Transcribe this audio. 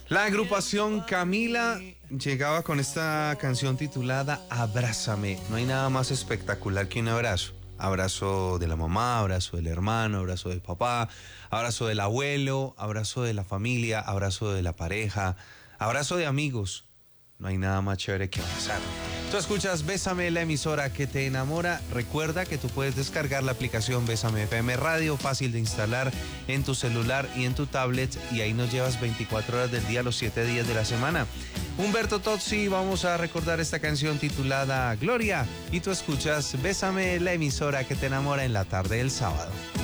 La agrupación Camila llegaba con esta canción titulada Abrázame. No hay nada más espectacular que un abrazo. Abrazo de la mamá, abrazo del hermano, abrazo del papá, abrazo del abuelo, abrazo de la familia, abrazo de la pareja, abrazo de amigos. No hay nada más chévere que abrazar. Tú escuchas Bésame, la emisora que te enamora. Recuerda que tú puedes descargar la aplicación Bésame FM Radio, fácil de instalar en tu celular y en tu tablet, y ahí nos llevas 24 horas del día, los 7 días de la semana. Humberto Tozzi, vamos a recordar esta canción titulada Gloria, y tú escuchas Bésame, la emisora que te enamora en la tarde del sábado.